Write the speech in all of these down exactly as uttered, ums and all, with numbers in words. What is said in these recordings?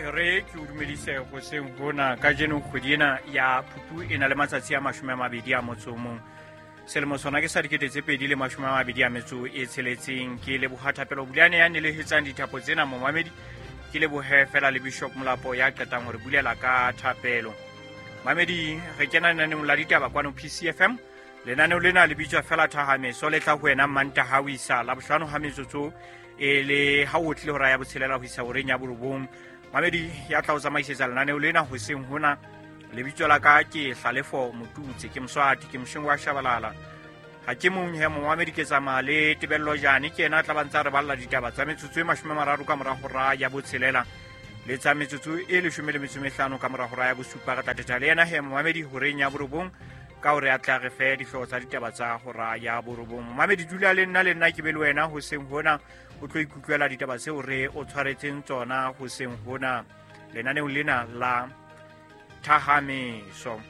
re ke o dumedise go seng hona ka jeno kgwedi ena ya Phupu e na le matsatsi a mashome a mabedi a motso mong selemo sona ke sa dikete tse pedi le mashome a mabedi a metso e tsheletseng ke le bohathapelo buleane ya nelehetsang dithapo tsena momamedi ke le bohe fela le Bishop Molapo ya qetang hore bulela ka thapelo mamedi re kena lenaneng la ditaba kwano P C F M lenaneo lena le bitswa fela Thahameso le tla ho wena Mantaha ho isa la bohlano ha metsotso e le ha o tle ho raya botshelela ho isa horeng ya borobong mamedi ya tla o tsamaisetsa lenaneo lena ho seng hona le bitswa la ka ke Hlalefo Motutse ke Mswati ke Mshengo wa Shabalala ha ke mong he mo mamedi ke tsamaya le Tebello Jane ke ena tla bantsa re balla ditaba tsa metsotso e mashome a mararo ka mora ho raya botshelela le tsa metsotso e leshome le metso e mehlano ka mora ho raya bosupa ka tlateta le ena he mo mamedi horeng ya borobong ka hore a tla re fe dihloho tsa ditaba tsa ho raya borobong mamedi dula le nna le nna ke be le wena ho seng hona o tlo ikutlwela ditaba tseo re o tshwaretseng tsona ho seng hona lenaneo lena la Thahameso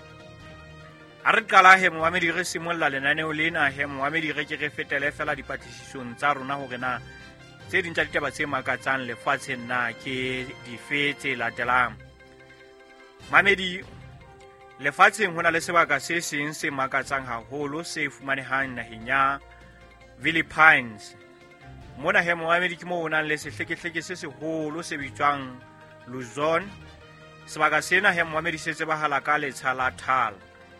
a re qala he mohamedi re simolla lenaneo lena he mohamedi re ke re fetele fela dipatlisisong tsa rona hore na tse ding tsa ditaba tse makatsang lefatsheng na ke dife tse latelang mohamedi lefatsheng hona le sebaka se seng se makatsang haholo se fumanehang naheng ya Philippines mona he mohamedi ke mo onang le sehlekehleke se seholo se bitswang Luzon sebaka sena he mohamedi se tsebahala ka letsha la Taal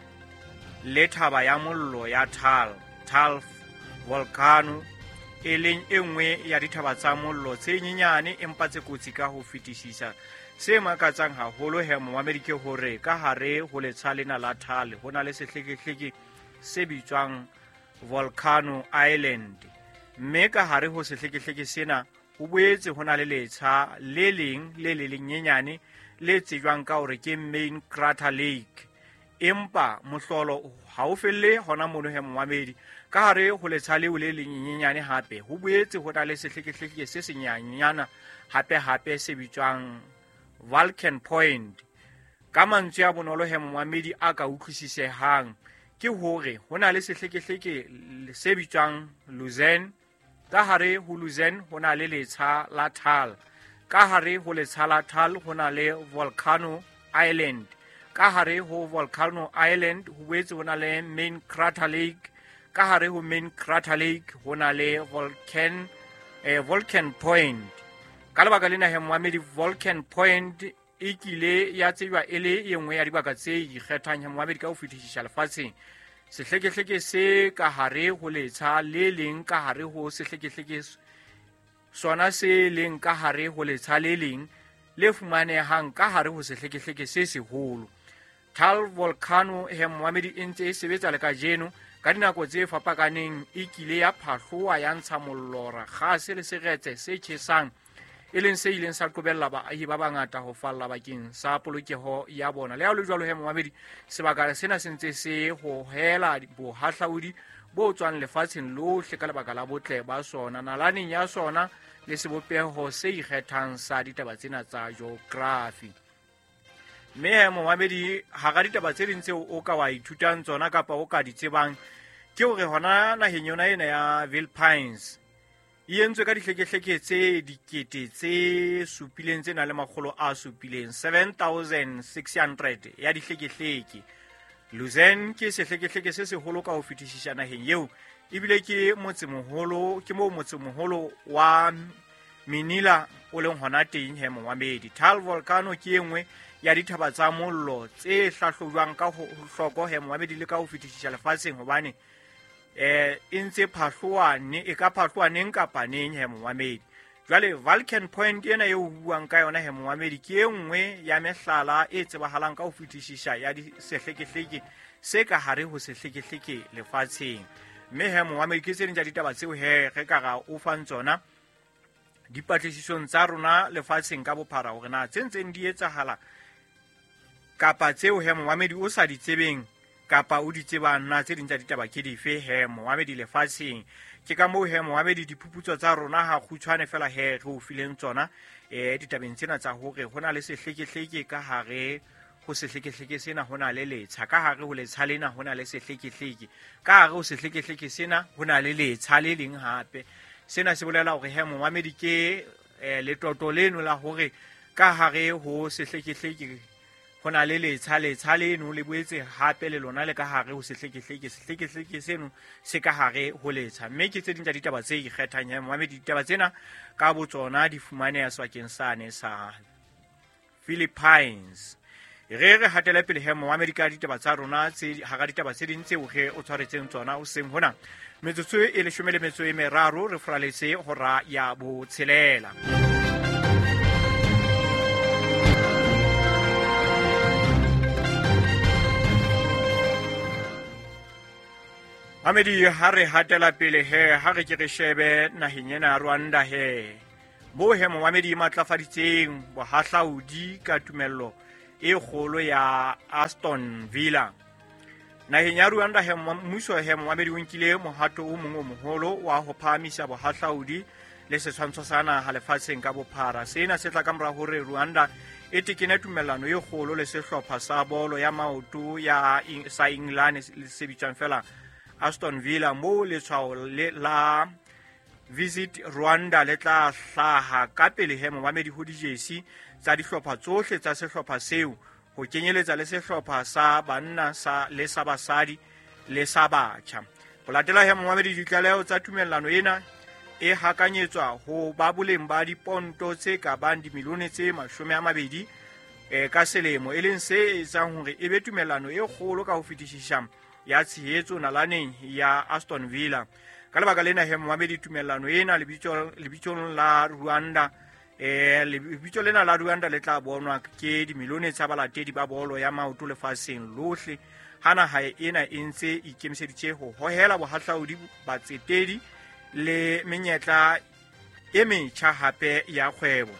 le thaba ya mollo ya Taal Taal volcano e leng e nngwe ya dithaba tsa mollo tse nyenyane empa tse kotsi ka ho fetisisa se makatsang haholo he mohamedi ke hore ka hare ho letsha lena la Taal hona le sehlekehleke se bitswang Volcano Island mme ka hare ho sehlekehleke sena ho boetse hona le letsha le leng le le lenyenyane le tsejwang ka hore ke Main Crater Lake empa mohlolo ha o felle hona mono he mohamedi ka hare ho letsha leo le lenyenyane hape ho boetse hona le sehlekehleke se senyanyana hape hape se bitswang Vulcan Point ka mantswe a bonolo he mohamedi a ka utlwisisehang ke hore hona le sehlekehleke se bitswang Luzon ka hare ho Luzon hona le letsha la Taal ka hare ho letsha la Taal hona le Volcano Island ka hare ho Volcano Island ho boetse hona le Main Crater Lake ka hare ho Main Crater Lake hona le Volcan eh, Volcan Point ka lebaka lena he mohamedi Volcan Point e kile ya tsejwa e le e nngwe ya dibaka tse ikgethang he mohamedi ka ho fetisisa lefatsheng sehlekehleke se ka hare ho letsha le leng ka hare ho sehlekehleke sona se leng ka hare ho letsha le leng le fumanehang ka hare ho sehlekehleke se seholo Taal volcano he mohamedi e ntse e sebetsa le ka jeno ka dinako tse fapakaneng e kile ya phahloa ya ntsha mollora gase le seretse se tjhesang e leng se ileng sa qobella baahi ba bangata ho falla bakeng sa polokeho ya bona le ha le jwalo he mohamedi sebaka sena se ntse se ho hela bohahlaudi bo tswang lefatsheng lohle ka lebaka la botle ba sona nalaneng ya sona le sebopeho se ikgethang sa ditaba tsena tsa geography mme he mohamedi ha ga ditaba tse ding tseo o ka wa ithutang tsona kapa o ka di tsebang ke hore hona naheng yona ena ya Philippines e entswe ka dihlekehleke tse dikete tse supileng tse na le makgolo a supileng seven thousand six hundred ya dihlekehleke Luzon ke sehlekehleke se seholo ka ho fetisisa naheng eo ebile ke motsemoholo ke mo motsemoholo wa Manila o leng hona teng he mohamedi Taal volcano ke engwe ya dithaba tsa mollo tse hlahlojwang ka ho hloko he mohamedi le ka ho fetisisa lefatsheng hobane eh e ntse phahloane e ka phahloaneng kapa neng he mohamedi jwale Vulcan Point ena e buang ka yona he mohamedi ke engwe ya mehlala e tsebahalang ka ho fetisisa ya di sehlekehleke se ka hare ho sehlekehleke lefatsheng mme he mohamedi ke tse ding tsa ditaba tseo he re ka ga o fang tsona dipatlisisong tsa rona lefatsheng ka bophara hore na tse ntseng di etsahala kapa tseo he mohamedi o sa di tsebeng kapa o di tsebang na tse ding tsa ditaba ke dife he mohamedi lefatsheng ke ka moo he mohamedi diphuputso tsa rona ha khutshwane fela he re o fileng tsona eh ditabeng tsena tsa hore hona le sehlekehleke ka hare ho sehlekehleke sena hona le letsha ka hare ho letsha lena hona le sehlekehleke ka hare ho sehlekehleke sena hona le letsha le leng hape sena se bolela hore he mohamedi ke eh, le toto leno la hore ka hare ho sehlekehleke ho na le letsha letsha leno le boetse hape le lona le ka hare ho sehlekehleke sehlekehleke seno se ka hare ho letsha. Mme ke tse ding tsa ditaba tse ikgethang ya Mohammed. Ditaba tsena ka botsona di fumaneha sebakeng sane sa Philippines. Re re hatela pele he Mohammed ka ditaba tsa rona tse ha ga ditaba tse ding tseo he o tshwaretseng tsona o seng hona metsotso e leshome le metso e meraro re fraletse hora ya bo tshelela. Mohammed ha re hatela pele he ha re ke re shebe naheng ena ya Rwanda he mo he Mohammed matlafaditseng bohahlaudi ka tumello e kgolo ya Aston Villa. Naheng ya Rwanda he mmuso he Mohammed o nkile mohato o mong o moholo wa ho phahamisa bohahlaudi le setshwantsho sa naha lefatsheng ka bophara. Sena se tla ka mora hore Rwanda e tekene tumellano e kgolo le sehlopha sa bolo ya maoto ya sa England se bitswang fela Aston Villa mo letshwao la Visit Rwanda le tla hlaha ka pele he Mohammed ho dijesi tsa dihlopha tsohle tsa sehlopha seo ho kenyeletsa le sehlopha sa banna sa le sa basadi le sa batjha. Ho latela he Mohammed ditlaleho tsa tumellano ena e hakanyetswa ho ba boleng ba diponto tse ka bang dimilione tse mashome a mabedi e ka selemo, e leng se etsang hore e be tumellano e kgolo ka ho fetisisa ya tshehetso nalaneng ya Aston Villa. Ka lebaka lena he Mohammed tumellano ena lebitso lebitsong la Rwanda eh lebitso lena la Rwanda le tla bonwa ke dimilione tsa balatedi ba bolo ya maoto lefatsheng lohle hana ha ena e ntse ikemiseditse ho hohela bohahlaudi ba tsetedi le menyetla e metjha hape ya kgwebo.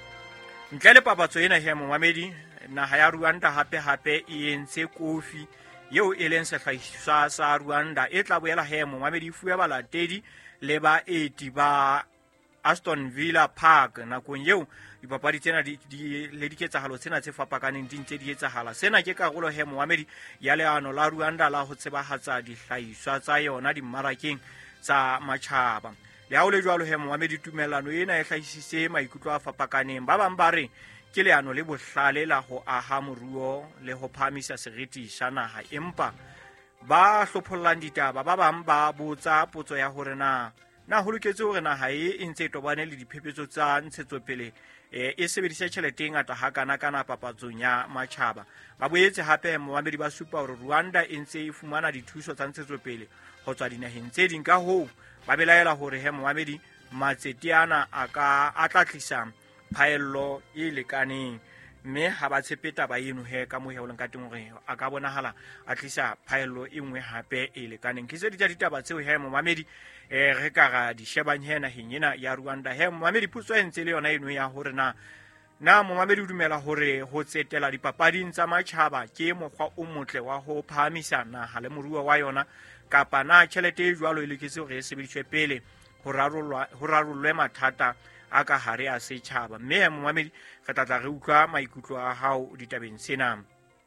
Ntle le papatso ena he Mohammed naha ya Rwanda hape hape e entse kofi yeo e leng sehlahiswa sa Rwanda e tla boela he Mohammed e fuwa balatedi le baeti ba Aston Villa Park nakong yeo dipapadi tsena di, di le diketsahalo tsena tse fapakaneng di ntse di etsahala. Sena ke karolo he Mohammed ya leano la Rwanda la ho tsebahatsa dihlahiswa tsa yona dimmarakeng tsa matjhaba. Le ha o le jwalo he Mohammed tumellano ena e hlahisitse maikutlo a fapakaneng. Ba bang ba re ke leano le bohlale la ho aha moruo le ho phamisa seriti sa naha, empa ba hlophollang ditaba ba bang ba botsa potso ya hore na na ho loketse hore naha e ntse tobane le diphephetso tsa ntshetsopele e e sebedisa tjhelete e ngata hakana kana papatsong ya matjhaba. Ba boetse hape Mohammed ba supa hore Rwanda e ntse e fumana dithuso tsa ntshetsopele ho tswa dinaheng tse ding. Ka hoo ba belaela hore he Mohammed matsete ana a ka a tla tlisa phaello e lekaneng, mme ha ba tshepe taba eno he ka mo he o leng ka teng hore a ka bonahala a tlisa phaello e nngwe hape e lekaneng. Ke se ditaba tseo he Mohammed eh re ka ga di shebang he naheng ena ya Rwanda. He Mohammed putso e ntse le yona eno ya hore na na Mohammed o dumela hore ho tsetela dipapading tsa matjhaba ke mokgwa o motle wa ho phahamisa naha le moruo wa yona, kapa na tjhelete e jwalo e leketse hore e sebediswe pele ho rarollwa ho rarollwe mathata a ka hare a setjhaba. Mme he Mohammed re tla tla re utlwa maikutlo a hao ditabeng tsena.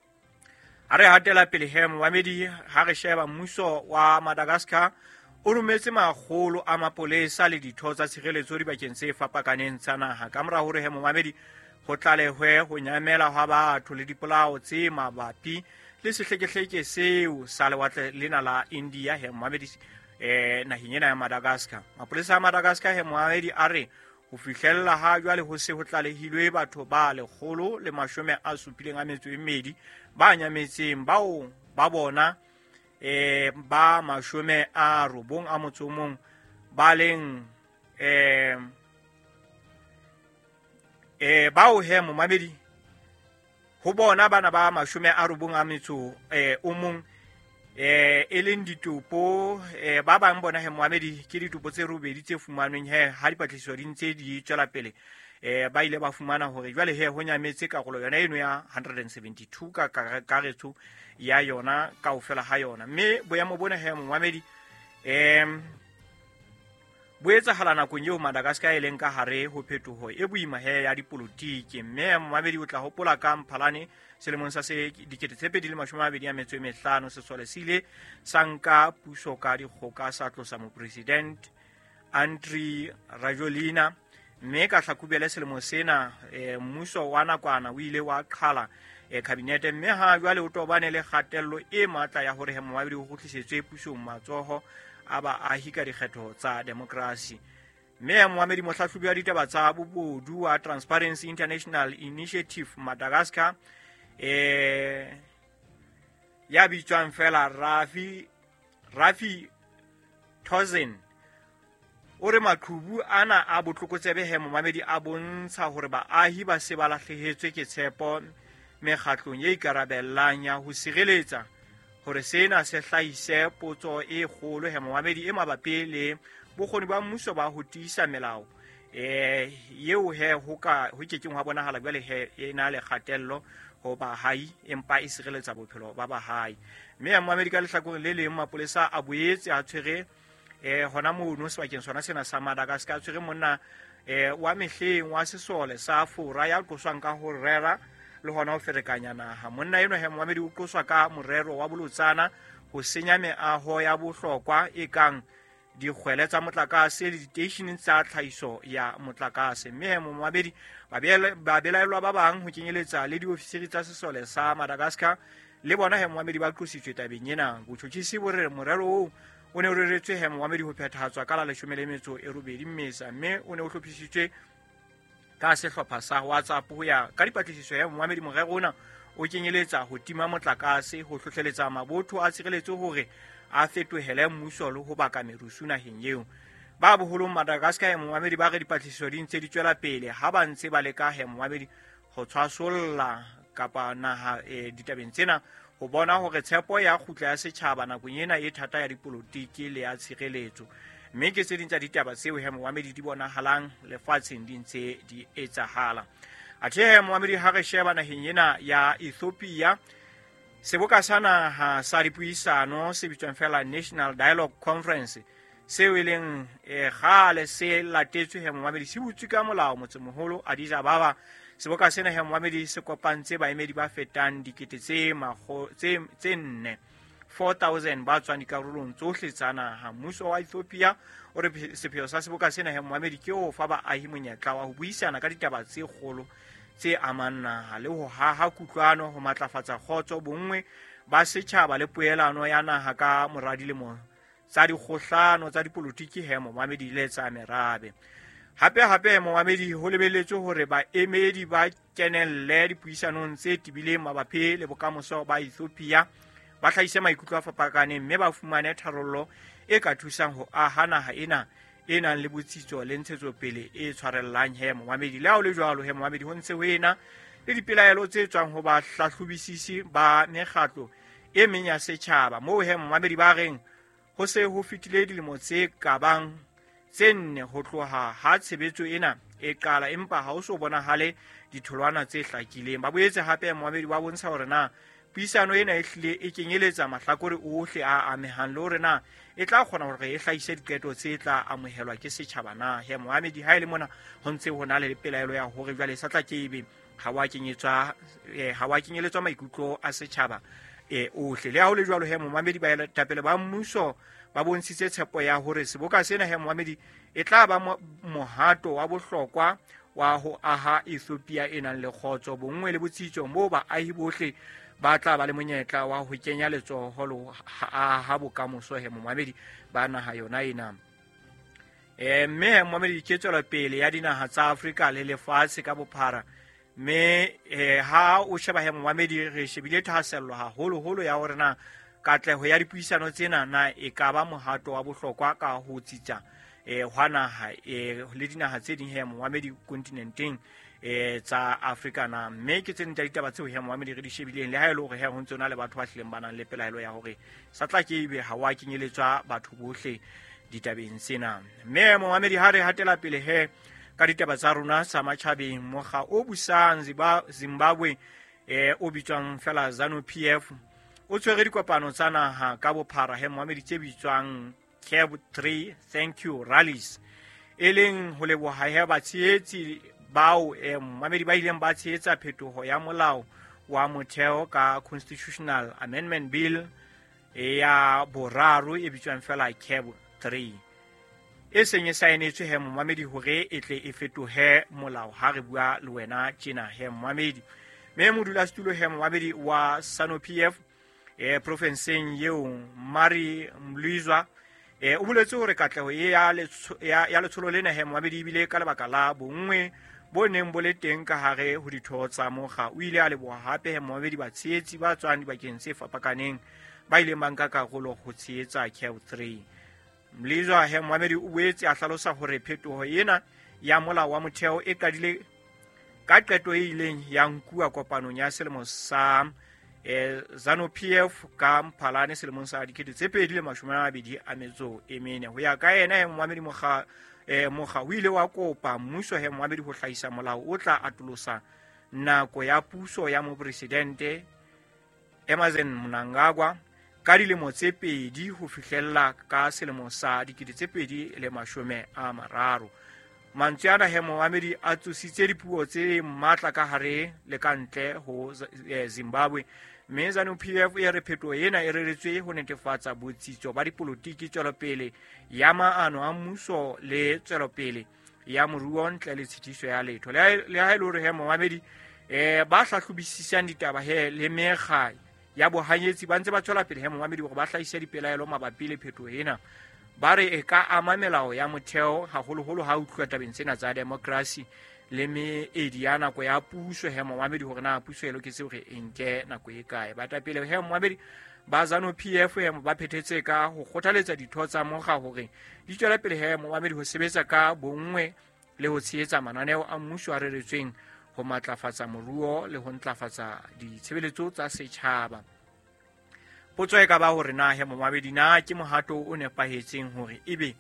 Ha re hatela pele he Mohammed ha re sheba mmuso wa Madagascar o rometse makgolo a mapolesa le ditho tsa tshireletso dibakeng tse fapakaneng tsa naha ka mora hore he Mohammed ho tlalehwe ho nyamela ha batho le dipolao tse mabapi le sehlekehleke seo sa lewatle lena la India he Mohammed eh naheng ena ya Madagascar. Mapolesa a Madagascar he Mohammed a re ho fihlella ha jwale ho se ho tlalehilwe batho ba lekgolo le mashome a supileng a metso e mmedi ba nyametseng, bao ba bona eh ba mashome a robong a motso mong ba leng eh eh bao he Mohammed ho bona bana ba mashome a robong a metso eh o mong eh e leng ditopo eh ba bang bona he Mohammed ke ditopo tse robedi tse fumanweng he ha dipatlisiso di ntse di tswela pele. Eh ba ile ba fumana hore jwale he ho nyametse karolo yona eno ya one hundred seventy-two ka karetso ya yona ka ofela ha yona. Mme boemo bona he Mohammed em boetsa hala nakong eo Madagascar e leng ka hare ho phetoho e boima he ya dipolotiki. Mme Mohammed o tla hopola ka Mphalane selemong sa se dikete tse pedi le mashome a mabedi a metso e mehlano sesole sile sanka puso ka dikgoka sa tlosa mopresident Andry Rajoelina mme ka hlakubele selemo sena eh, mmuso wa nakwana o ile wa qhala eh, kabinete, mme ha jwale o tobane le kgatello e matla ya hore Hemo Moabedi o kgutlisetswe pusong matsoho a baahi ka dikgetho tsa demokrasi. Mme Hemo Moabedi, mohlahlobi wa ditaba tsa bobodu wa Transparency International Initiative Madagascar, eh ya bitswang fela Rafi Rafi Thousand, o re maqhubu ana a botlokotsebe Hemo Moabedi a bontsha hore baahi ba se ba lahlehetswe ke tshepo mekgatlong e ikarabellang ya ho sireletsa hore sena se hlahise potso e kgolo Hemo Moabedi e mabapi le bokgoni ba mmuso ba ho tiisa melao eh yeo he ho ka ho kekeng ha bonahala jwale he e na le kgatello ho bahai empa e sireletsa bophelo ba bahai. Mme Hemo Moabedi ka lehlakoreng le leng mapolesa a boetse a tshwere eh hona mono sebakeng sona sena sa Madagascar, tshwere monna eh wa mehleng wa sesole sa fora ya qoswang ka ho rera le hona ho ferekanya naha. Monna eno Hemo Moabedi o qoswa ka morero wa bolotsana ho senya meaho ya bohlokwa e kang dikgwele tsa motlakase le diteisheneng tsa tlhahiso ya motlakase. Mme Hemo Moabedi ba belaelwa ba bang ho kenyeletsa le diofisiri tsa sesole sa Madagascar le bona Hemo Moabedi ba qositswe tabeng ena. Botjhotjhisi bo re morero oo o ne o reretswe Hemo Moabedi ho phethahatswa ka la leshome le metso e robedi Mmesa, mme o ne o hlophisitswe ka sehlopha sa WhatsApp ho ya ka dipatlisiso ya Hemo Moabedi. Morero ona o kenyeletsa ho tima motlakase, ho hlohleletsa mabotho a tshireletso hore a fetohele mmuso le ho baka merusu naheng eo. Ba boholo Madagascar Hemo Moabedi ba re dipatlisiso di ntse di tswela pele ha ba ntse ba leka Hemo Moabedi ho tshwasolla kapa naha e ditabeng tsena ho bona hore tshepo ya kgutla ya setjhaba nakong ena e thata ya dipolotiki le ya tshireletso. Mme ke tse ding tsa ditaba tseo Hemo Moabedi di bonahalang lefatsheng di ntse di etsahala. Athe Hemo Moabedi ha re sheba naheng ena ya Ethiopia, seboka sa naha sa dipuisano se bitswang fela National Dialogue Conference, seo e leng e gale se latetswe Hemo Moabedi se butswe ka molao motsemoholo Addis Ababa. Seboka sena Hemo Moabedi se kopantse baemedi ba fetang dikete tse mago tse tse nne four thousand ba tswang dikarolong tsohle tsa naha. Mmuso wa Ethiopia o re sepheo sa seboka sena Hemo Moabedi ke ho fa baahi monyetla wa ho buisana ka ditaba tse kgolo tse amang naha le ho haha kutlwano, ho matlafatsa kgotso, bongwe ba setjhaba le poelano ya naha ka mora dilemo tsa dikgohlano tsa dipolotiki Hemo Moabedi le tsa merabe. Hape hape Hemo Moabedi ho lebelletswe hore baemedi ba kenelle dipuisanong tse tibileng mabapi le bokamoso ba Ethiopia ba hlahise maikutlo a fapakaneng, mme ba fumane tharollo e ka thusang ho aha naha ena e nang le botsitso le ntshetsopele e tshwarellang Hemo Moabedi. Le ha o le jwalo Hemo Moabedi ho ntse ho ena le dipelaelo tse tswang ho ba hlahlobisisi ba mekgatlo e meng ya setjhaba, moo Hemo Moabedi ba reng ho se ho fitile dilemo tse kabang tse nne ho tloha ha tshebetso ena e qala, empa ha o so bonahale ditholwana tse hlakileng. Ba boetse hape Hemo Moabedi ba bontsha hore na puisano ena e hlile e kenyeletsa mahlakore ohle a amehang le hore na e tla kgona hore e hlahise diqeto tse tla amohelwa ke setjhaba na. Hemo Moabedi ha ile mona ho ntse ho na le pelaelo ya hore jwale sa tla kebe ha wa kenyetswa ha wa kenyeletswa maikutlo a setjhaba e ohle. Le ha o le jwalo Hemo Moabedi ba ya tapele ba mmuso ba bontshitse tshepo ya hore seboka sena Hemo Moabedi e tla ba mohato wa bohlokwa wa ho aha Ethiopia e nang le kgotso, bongwe le botsitso moo baahi bohle ba tla ba le monyetla wa ho kenya letsoho lo ha bokamoso Hemo Moabedi ba naha yona ena. E mme Hemo Moabedi ke tswela pele ya dinaha tsa Afrika le lefatshe ka bophara, mme ha o sheba Hemo Moabedi re shebile thahasello haholo holo ya hore na katleho ya dipuisano tsena na e ka ba mohato wa bohlokwa ka ho tsitsa e hwa naha e le dinaha tse ding Hemo Moabedi kontinenteng e tsa Afrika na. Mme ke tsene tsa ditaba tseo Hemo Moabedi re di shebileng, le ha e le hore he ho ntse na le batho ba hlileng ba nang le pelaelo ya hore sa tla ke ebe ha wa kenyeletswa batho bohle ditabeng tsena. Mme Hemo Moabedi ha re hatela pele he ka ditaba tsa rona sa matjhabeng, mokga o busang Zimbabwe e o bitswang fela ZANU-P F o tshwere dikopano tsa naha ka bophara Hemo Moabedi tse bitswang Cab three Thank You Rallies, e leng ho leboha he batshehetsi bao Hemo Moabedi ba ileng ba tshehetsa phetoho ya molao wa motheo ka Constitutional Amendment Bill e ya boraro e bitswang fela Cab three. e seng e saenetswe he momamedi hore e tle e fetohe molao ha re bua le wena tjena he momamedi. Me modulasetulo he momamedi wa SANU-P F e provinseng yeo Mari Mlizwa e o boletse hore katleho ya ya letsholo lena he momamedi ibile ka lebaka la bongwe bo neng bo le teng ka hare ho ditho tsa mokga. O ile a leboha hape he momamedi ba tshehetsi ba tswang dibakeng tse fapakaneng ba ile manka karolo ho tshehetsa C A V three. Mlizwa he momamedi o boetse a hlalosa hore phetoho ena ya molao wa motheo e qadile ka qeto e ileng ya nkuwa kopanong ya selemo sa eh, ZANU-P F ka Mphalane selemong sa dikete tse pedi le mashome a mabedi a metso e mene. Ho ya ka yena he momamedi mokga eh, mokga o ile wa kopa mmuso he momamedi ho hlahisa molao o tla atolosa nako ya puso ya mopresidente Emmerson Mnangagwa ka dilemo tse pedi ho fihlella ka selemo sa dikete tse pedi le mashome a mararo. Mantswe ana he momamedi a tsositse dipuo tse matla ka hare le ka ntle ho Zimbabwe. Mme ZANU-P F e re phetoho ena e reretswe ho netefatsa botsitso ba dipolotiki tswelopele ya maano a mmuso le tswelopele ya moruo ntle le tshitiso ya letho. Le ha e le hore he momamedi eh ba hlahlobisisang ditaba he le mekga ya bohanyetsi ba ntse ba tswela pele he momamedi hore ba hlahisa dipelaelo mabapi le phetoho ena, ba re e ka ama melao ya motheo haholoholo ha ho tluwa tabeng tsena tsa demokrasi le meedi ya nako ya puso he momamedi hore na puso e loketse hore e nke nako e kae. Baetapele he momamedi ba ZANU-P F he ba phethetse ka ho kgothaletsa ditho tsa mokga hore di tswela pele he momamedi ho sebetsa ka bongwe le ho tshehetsa mananeo a mmuso a reretsweng ho matlafatsa moruo le ho ntlafatsa ditshebeletso tsa setjhaba. Potso e ka ba hore na he momamedi na ke mohato o nepahetseng hore ebe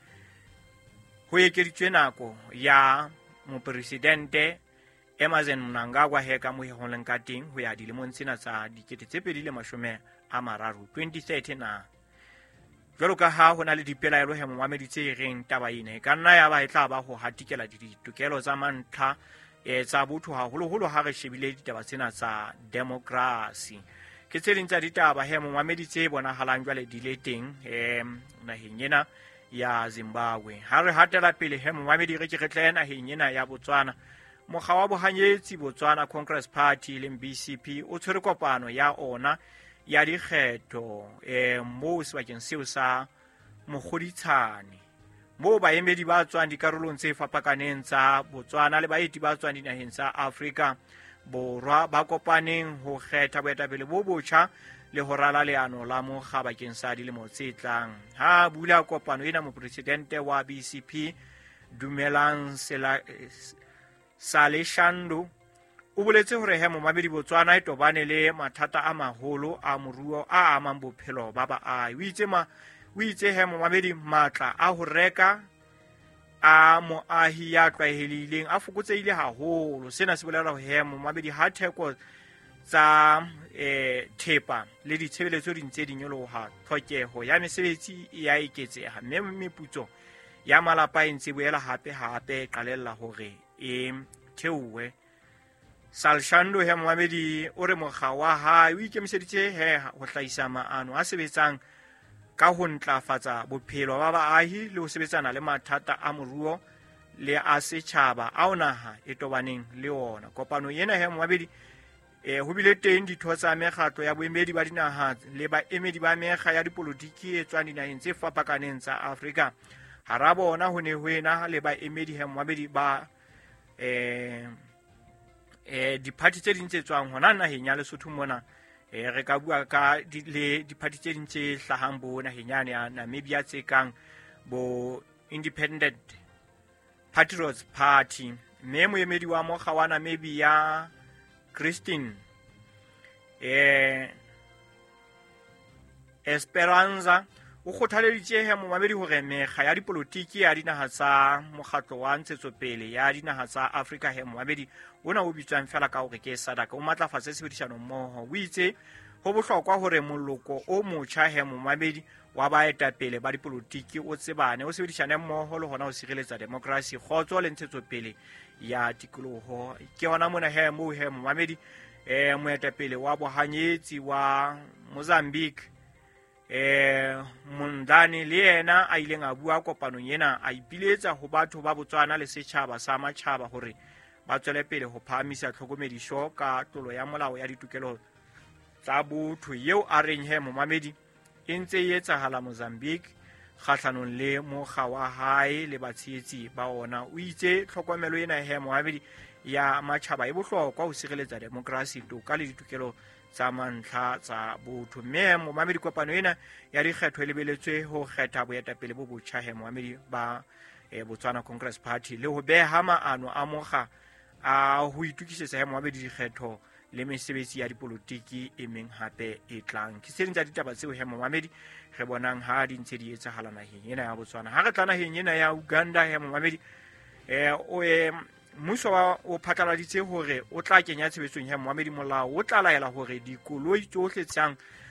ho ekeditswe nako ya mopresidente Emmerson Mnangagwa he ka mo ho leng ka teng ho ya dilemong tsena tsa dikete tse pedi le mashome a mararo twenty thirty na. Jwalo ka ha ho na le dipelaelo he momamedi tse reng taba ena e ka nna ya ba e tla ba ho hatikela ditokelo tsa mantlha e tsa botho haholoholo ha re shebile ditaba tsena tsa demokrasi. Ke tse ding tsa ditaba he momamedi tse bonahalang jwale di le teng um naheng ena ya Zimbabwe. Ha re hatela pele he momamedi re ke re tla naheng ena ya Botswana. Mokga wa bohanyetsi Botswana Congress Party le B C P o tshwere kopano ya ona ya dikgetho eh mo sebakeng seo sa Mokgoditshane, mo baemedi ba tswang dikarolong tse fapakaneng tsa Botswana le baeti ba tswang dinaheng tsa Afrika Borwa ba kopaneng ho kgetha boetapele bo botjha le ho rala leano la mokga bakeng sa dilemo tse tlang. Ha bula kopano ena mopresidente wa B C P Dumelang Saleshando o boletse hore he momamedi Botswana e tobane le mathata a maholo a moruo a amang bophelo ba baahi. O itse ma o itse he momamedi matla a ho reka a moahi ya tlwaelehileng a fokotseile haholo. Sena se bolela hore he momamedi ha theko tsa eh thepa le ditshebeletso di ntse di nyoloha, tlhokeho ya mesebetsi ya eketseha, mme meputso ya malapa e ntse boela hape hape qalella hore e theowe. Salshando he momamedi o re mokga wa hae o ikemiseditse he ho hlahisa maano a sebetsang ka ho ntlafatsa bophelo ba baahi le ho sebetsana le mathata a moruo le a setjhaba ao naha e tobaneng le ona. Kopano ena he momamedi eh ho bile teng ditho tsa mekgatlo ya boemedi ba dinaha le baemedi ba mekga ya dipolotiki e tswang dinaheng tse fapakaneng tsa Afrika. Hara bona ho ne ho ena le baemedi he momamedi ba eh eh diparty tse ding tse tswang hona naheng ya Lesotho mona. Eh re ka bua ka le diparty tse ding tse hlahang bo naheng ya Namibia tse kang bo Independent Patriots Party. Mme moemedi wa mokga wa Namibia Christine eh Esperanza o kgothaleditse he momamedi hore mekga ya dipolotiki ya dinaha tsa mokgatlo wa ntshetsopele ya dinaha tsa Afrika he momamedi ona o bitswang fela ka hore ke SADC o matlafatse sebedisano mmoho. O itse ho bohlokwa hore moloko o motjha he momamedi wa baetapele ba dipolotiki o tsebane o sebedisane mmoho le hona ho sireletsa demokrasi, kgotso le ntshetsopele ya tikoloho. Ke hona mona he mo he momamedi eh moetapele wa bohanyetsi wa Mozambique eh Mondlane le yena a ileng a bua kopanong ena a ipiletsa ho batho ba Botswana le setjhaba sa matjhaba hore ba tswele pele ho phahamisa tlhokomediso ka tlolo ya molao ya ditokelo tsa botho eo a reng he momamedi e ntse e etsahala Mozambique kgahlanong le mokga wa hae le batshehetsi ba ona. O itse tlhokomelo ena he Mohamedi ya matjhaba e bohlokwa ho sireletsa demokrasi, toka le ditokelo tsa mantlha tsa botho. Mme Mohamedi kopano ena ya dikgetho e lebeletswe ho kgetha boetapele bo botjha he Mohamedi ba e Botswana Congress Party le ho beha maano a mokga a ho itukisetsa he Mohamedi dikgetho le mesebetsi ya dipolotiki e meng hape e tlang. Ke se ntse ditaba tseo he Mohamedi re bonang ha di ntse di etsahala naheng ena ya Botswana. Ha re tla naheng ena ya Uganda he Mohamedi eh o e mmuso wa o phatlaladitse hore o tla kenya tshebetsong he Mohamedi molao o tla laela hore dikoloi tsohle tsang